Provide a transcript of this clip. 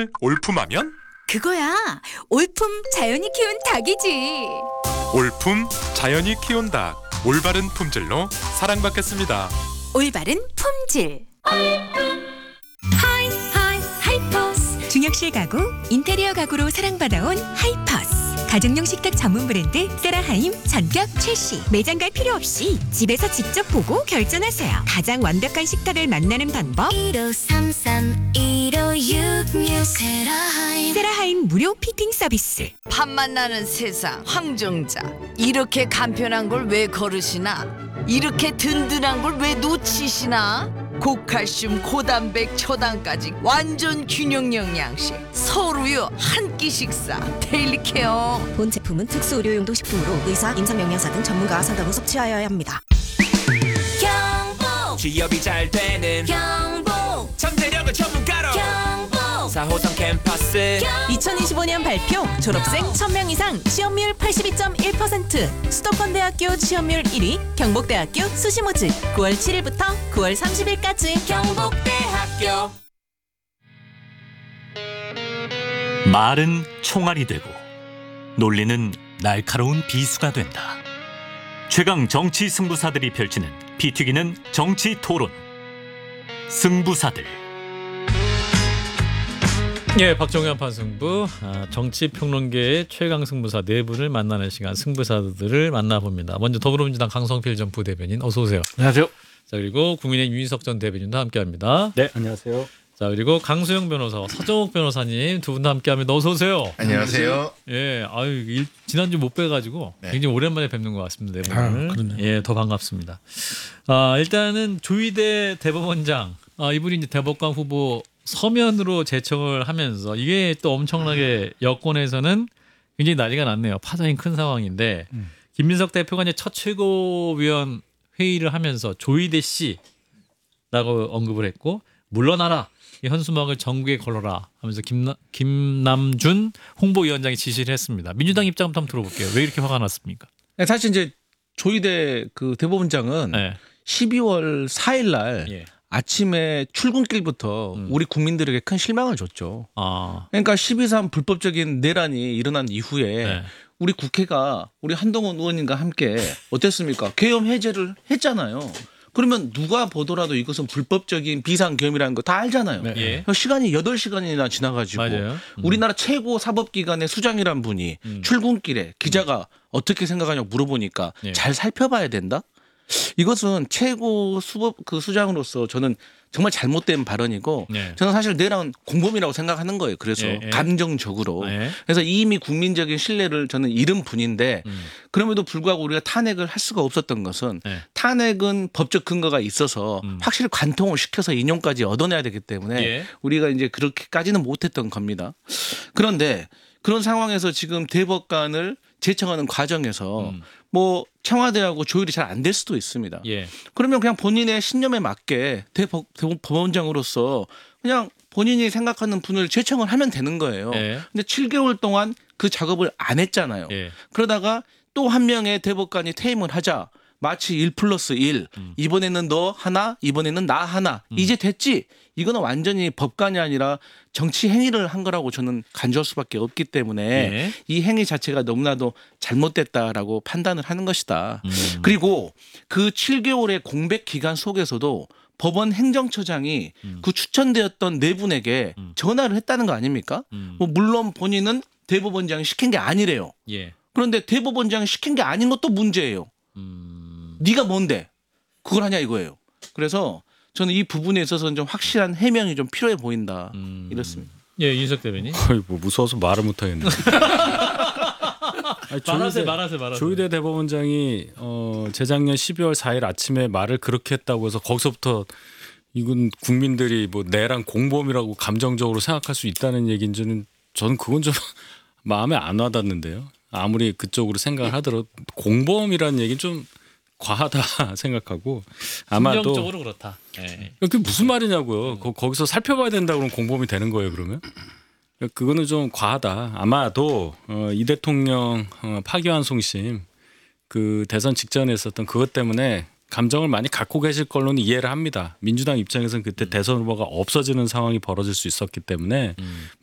닭을 올품하면 그거야. 올품 자연이 키운 닭이지. 올품 자연이 키운 닭 올바른 품질로 사랑받겠습니다. 올바른 품질. 하이퍼스. 중역실 가구, 인테리어 가구로 사랑받아온 하이퍼스. 가정용 식탁 전문 브랜드 세라하임 전격 출시. 매장 갈 필요 없이 집에서 직접 보고 결정하세요. 가장 완벽한 식탁을 만나는 방법 1533-1566 세라하임 무료 피팅 서비스. 팝만 나는 세상 황정자 이렇게 간편한 걸 왜 거르시나 이렇게 든든한 걸 왜 놓치시나 고칼슘 고단백 초당까지 완전 균형 영양식 서울우유 한 끼 식사 데일리 케어. 본 제품은 특수 의료용도 식품으로 의사, 임상영양사 등 전문가와 상담 후 섭취하여야 합니다. 경북 취업이 잘 되는 경북 잠재력을 전문가로 경북 4호선 캠퍼스 2025년 발표 졸업생 1000명 이상 취업률 82.1%, 수도권대학교 취업률 1위 경북대학교 수시모집 9월 7일부터 9월 30일까지 경북대학교 말은 총알이 되고 논리는 날카로운 비수가 된다. 최강 정치 승부사들이 펼치는 피 튀기는 정치 토론. 승부사들. 예, 박정현 판승부 정치 평론계의 최강 승부사 네 분을 만나는 시간 승부사들을 만나봅니다. 먼저 더불어민주당 강성필 전 부대변인 어서 오세요. 안녕하세요. 자, 그리고 국민의힘 윤희석 전 대변인도 함께합니다. 네, 안녕하세요. 자, 그리고 강수영 변호사, 서정욱 변호사님 두 분도 함께합니다. 어서 오세요. 안녕하세요. 예, 아유 지난주 못 뵈가지고 네. 굉장히 오랜만에 뵙는 것 같습니다. 네 분을. 그러네요. 예, 더 반갑습니다. 일단은 조희대 대법원장, 이분이 이제 대법관 후보 서면으로 제청을 하면서 이게 또 엄청나게 여권에서는 굉장히 난리가 났네요. 파장이 큰 상황인데 김민석 대표가 이제 첫 최고위원 회의를 하면서 조희대 씨라고 언급을 했고 물러나라. 이 현수막을 전국에 걸어라 하면서 김남준 홍보위원장이 지시를 했습니다. 민주당 입장부터 한번 들어볼게요. 왜 이렇게 화가 났습니까? 네, 사실 이제 조희대 그 대법원장은 네. 12월 4일 날 예. 아침에 출근길부터 우리 국민들에게 큰 실망을 줬죠. 그러니까 12.3 불법적인 내란이 일어난 이후에 네. 우리 국회가 우리 한동훈 의원님과 함께 어땠습니까? 계엄 해제를 했잖아요. 그러면 누가 보더라도 이것은 불법적인 비상계엄이라는 거 다 알잖아요. 네. 예. 시간이 8시간이나 지나가지고 맞아요. 우리나라 최고 사법기관의 수장이란 분이 출근길에 기자가 어떻게 생각하냐고 물어보니까 예. 잘 살펴봐야 된다? 이것은 최고 수장으로서 저는 정말 잘못된 발언이고 네. 저는 사실 내란 공범이라고 생각하는 거예요. 그래서 예, 예. 감정적으로. 예. 그래서 이미 국민적인 신뢰를 저는 잃은 분인데 그럼에도 불구하고 우리가 탄핵을 할 수가 없었던 것은 네. 탄핵은 법적 근거가 있어서 확실히 관통을 시켜서 인용까지 얻어내야 되기 때문에 예. 우리가 이제 그렇게까지는 못했던 겁니다. 그런데 그런 상황에서 지금 대법관을 제청하는 과정에서 뭐 청와대하고 조율이 잘 안 될 수도 있습니다. 예. 그러면 그냥 본인의 신념에 맞게 대법원장으로서 그냥 본인이 생각하는 분을 제청을 하면 되는 거예요. 예. 근데 7개월 동안 그 작업을 안 했잖아요. 예. 그러다가 또 한 명의 대법관이 퇴임을 하자 마치 1+1 이번에는 너 하나 이번에는 나 하나 이제 됐지. 이거는 완전히 법관이 아니라 정치 행위를 한 거라고 저는 간주할 수밖에 없기 때문에 예. 이 행위 자체가 너무나도 잘못됐다라고 판단을 하는 것이다. 그리고 그 7개월의 공백 기간 속에서도 법원 행정처장이 그 추천되었던 네 분에게 전화를 했다는 거 아닙니까? 뭐 물론 본인은 대법원장이 시킨 게 아니래요. 예. 그런데 대법원장이 시킨 게 아닌 것도 문제예요. 네가 뭔데 그걸 하냐 이거예요. 그래서 저는 이 부분에 있어서는 좀 확실한 해명이 좀 필요해 보인다. 이렇습니다. 예, 윤석 대변인. 뭐 무서워서 말을 못 하겠네. 말하세요. 조희대 대법원장이 재작년 12월 4일 아침에 말을 그렇게 했다고 해서 거기서부터 이건 국민들이 뭐 내란 공범이라고 감정적으로 생각할 수 있다는 얘기인지는 저는 그건 좀 마음에 안 와닿는데요. 아무리 그쪽으로 생각을 하더라도 공범이라는 얘기는 좀 과하다 생각하고 아마도 심정적으로 그렇다. 예. 그게 무슨 말이냐고요. 거기서 살펴봐야 된다 그러면 공범이 되는 거예요. 그러면 그거는 좀 과하다. 아마도 이 대통령 파기환송심 그 대선 직전에 있었던 그것 때문에 감정을 많이 갖고 계실 걸로는 이해를 합니다. 민주당 입장에서는 그때 대선 후보가 없어지는 상황이 벌어질 수 있었기 때문에